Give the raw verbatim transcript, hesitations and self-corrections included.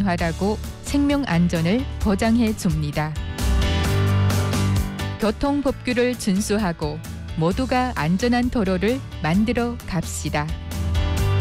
안전화라고 생명 안전을 보장해 줍니다. 교통법규를 준수하고 모두가 안전한 도로를 만들어 갑시다.